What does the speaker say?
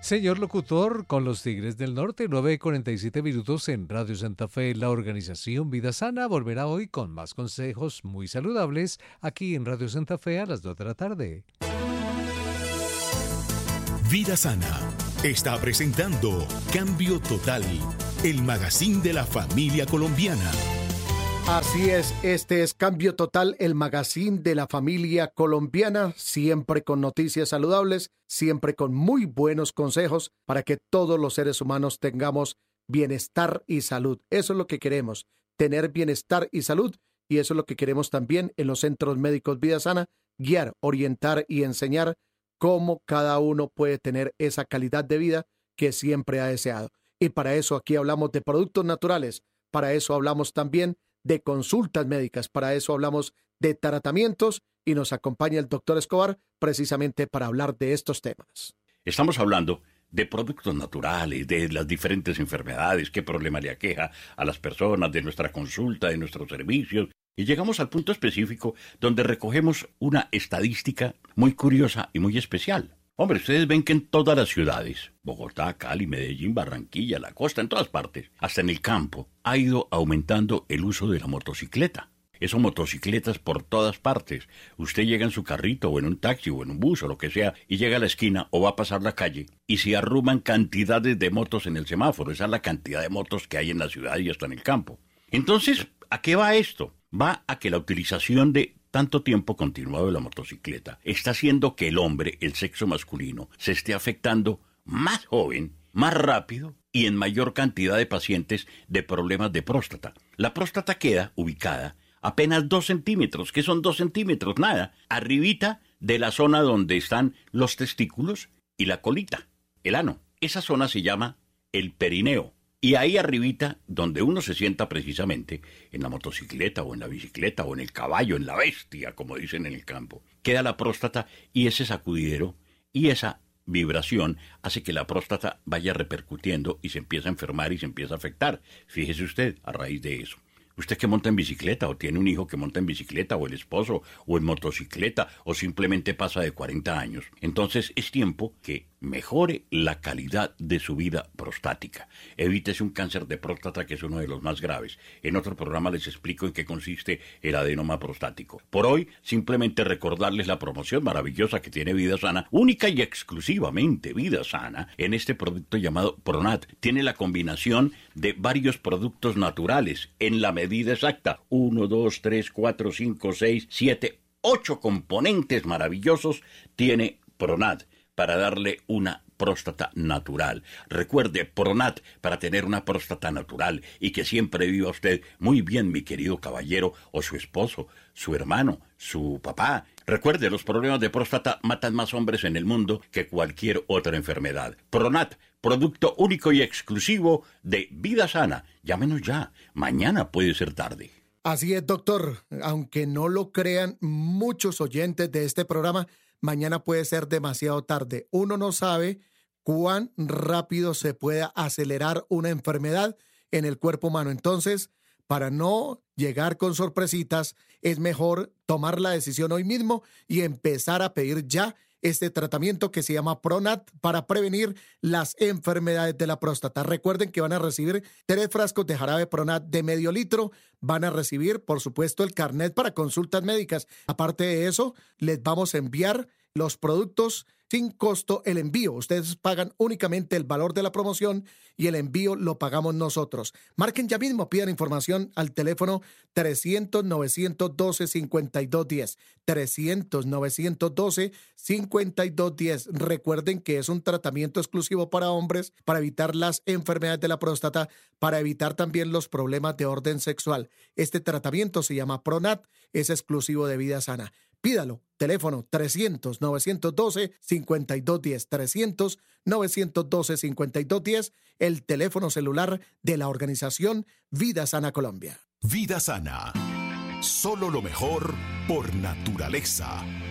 Señor locutor, con los Tigres del Norte, 9:47 en Radio Santa Fe, la organización Vida Sana volverá hoy con más consejos muy saludables aquí en Radio Santa Fe a las 2 de la tarde. Vida Sana está presentando Cambio Total, el magazine de la familia colombiana. Así es, este es Cambio Total, el magazine de la familia colombiana, siempre con noticias saludables, siempre con muy buenos consejos para que todos los seres humanos tengamos bienestar y salud. Eso es lo que queremos, tener bienestar y salud, y eso es lo que queremos también en los centros médicos Vida Sana, guiar, orientar y enseñar cómo cada uno puede tener esa calidad de vida que siempre ha deseado. Y para eso aquí hablamos de productos naturales, para eso hablamos también de consultas médicas, para eso hablamos de tratamientos y nos acompaña el doctor Escobar precisamente para hablar de estos temas. Estamos hablando de productos naturales, de las diferentes enfermedades, qué problema le aqueja a las personas, de nuestra consulta, de nuestros servicios, y llegamos al punto específico donde recogemos una estadística muy curiosa y muy especial. Hombre, ustedes ven que en todas las ciudades, Bogotá, Cali, Medellín, Barranquilla, la costa, en todas partes, hasta en el campo, ha ido aumentando el uso de la motocicleta. Eso, motocicletas por todas partes. Usted llega en su carrito o en un taxi o en un bus o lo que sea y llega a la esquina o va a pasar la calle y se arruman cantidades de motos en el semáforo. Esa es la cantidad de motos que hay en la ciudad y hasta en el campo. Entonces, ¿a qué va esto? Va a que la utilización de tanto tiempo continuado de la motocicleta está haciendo que el hombre, el sexo masculino, se esté afectando más joven, más rápido y en mayor cantidad de pacientes de problemas de próstata. La próstata queda ubicada apenas 2 centímetros. ¿Qué son 2 centímetros? Nada. Arribita de la zona donde están los testículos y la colita, el ano. Esa zona se llama el perineo. Y ahí arribita, donde uno se sienta precisamente, en la motocicleta o en la bicicleta o en el caballo, en la bestia, como dicen en el campo, queda la próstata y ese sacudidero y esa vibración hace que la próstata vaya repercutiendo y se empieza a enfermar y se empieza a afectar. Fíjese usted, a raíz de eso. Usted que monta en bicicleta o tiene un hijo que monta en bicicleta o el esposo o en motocicleta o simplemente pasa de 40 años. Entonces es tiempo que mejore la calidad de su vida prostática. Evítese un cáncer de próstata que es uno de los más graves. En otro programa les explico en qué consiste el adenoma prostático. Por hoy simplemente recordarles la promoción maravillosa que tiene Vida Sana, única y exclusivamente Vida Sana, en este producto llamado Pronat. Tiene la combinación de varios productos naturales en la medida exacta. 1, 2, 3, 4, 5, 6, 7, 8 componentes maravillosos tiene Pronat para darle una próstata natural. Recuerde, Pronat, para tener una próstata natural y que siempre viva usted muy bien, mi querido caballero, o su esposo, su hermano, su papá. Recuerde, los problemas de próstata matan más hombres en el mundo que cualquier otra enfermedad. Pronat, producto único y exclusivo de Vida Sana. Llámenos ya, mañana puede ser tarde. Así es, doctor. Aunque no lo crean muchos oyentes de este programa, mañana puede ser demasiado tarde. Uno no sabe cuán rápido se puede acelerar una enfermedad en el cuerpo humano. Entonces, para no llegar con sorpresitas, es mejor tomar la decisión hoy mismo y empezar a pedir ya este tratamiento que se llama Pronat para prevenir las enfermedades de la próstata. Recuerden que van a recibir 3 frascos de jarabe Pronat de medio litro. Van a recibir, por supuesto, el carnet para consultas médicas. Aparte de eso, les vamos a enviar los productos sin costo el envío. Ustedes pagan únicamente el valor de la promoción y el envío lo pagamos nosotros. Marquen ya mismo, pidan información al teléfono 300-912-5210. 300-912-5210. Recuerden que es un tratamiento exclusivo para hombres para evitar las enfermedades de la próstata, para evitar también los problemas de orden sexual. Este tratamiento se llama Pronat, es exclusivo de Vida Sana. Pídalo. Teléfono 300-912-5210. 300-912-5210. El teléfono celular de la organización Vida Sana Colombia. Vida Sana. Solo lo mejor por naturaleza.